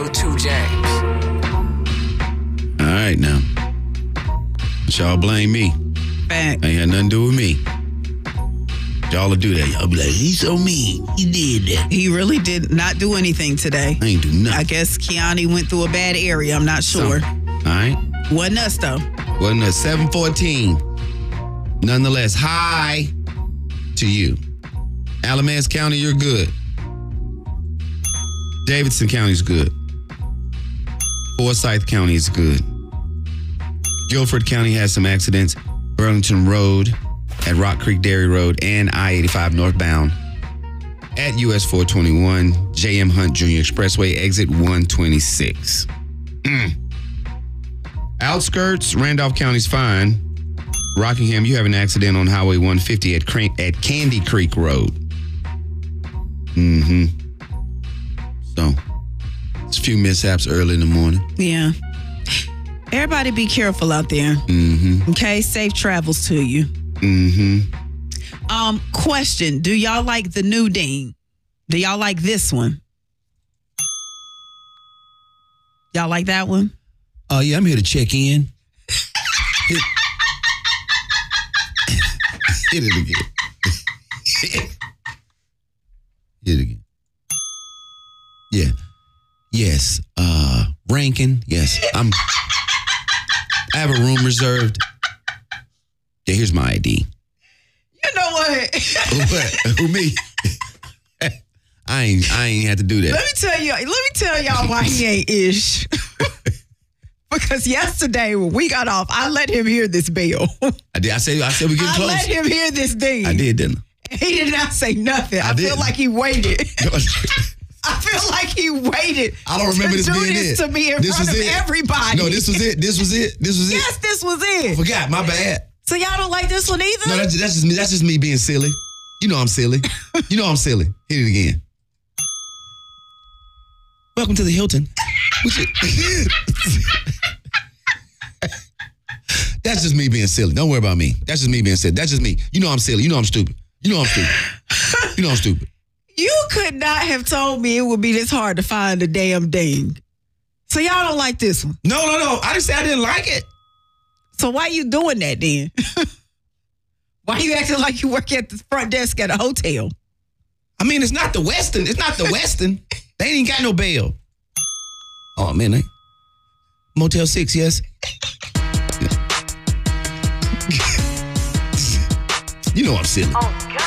2 James. All right, now. But y'all blame me. Fact. Ain't had nothing to do with me. Y'all will do that. Y'all be like, he's so mean. He did that. He really did not do anything today. I ain't do nothing. I guess Kiani went through a bad area. I'm not sure. All right. Wasn't us, though. Wasn't it 7:14? Nonetheless, hi to you. Alamance County, you're good. Davidson County's good. Forsyth County is good. Guilford County has some accidents. Burlington Road at Rock Creek Dairy Road and I-85 northbound at US 421, J.M. Hunt Jr. Expressway, exit 126. Outskirts, Randolph County's fine. Rockingham, you have an accident on Highway 150 at Candy Creek Road. So, it's a few mishaps early in the morning. Yeah. Everybody be careful out there. Okay? Safe travels to you. Question. Do y'all like the new Dean? Do y'all like this one? Y'all like that one? Oh, yeah, I'm here to check in. Hit it again. Hit it again. Yeah. Yes. Rankin. Yes. I have a room reserved. Yeah, here's my ID. You know what? Who, me? I ain't had to do that. Let me tell y'all why he ain't ish. Because yesterday when we got off, I let him hear this bell. I did. I said we get close. I let him hear this ding. I did, didn't I? He did not say nothing. I feel like he waited. I feel like he waited. I don't remember this being it. To me in front of everybody. No, this was it. This was it. Yes, this was it. I forgot. My bad. So y'all don't like this one either? No, that's just me. That's just me being silly. You know I'm silly. You know I'm silly. Hit it again. Welcome to the Hilton. That's just me being silly. Don't worry about me. That's just me being silly. That's just me. You know I'm silly. You know I'm stupid. You know I'm stupid. You know I'm stupid. You could not have told me it would be this hard to find a damn ding. So y'all don't like this one? No. I didn't say I didn't like it. So why you doing that then? Why you acting like you work at the front desk at a hotel? I mean, it's not the Westin. It's not the Westin. They ain't got no bail. Oh, man. Motel 6, yes. You know I'm silly. Oh, God.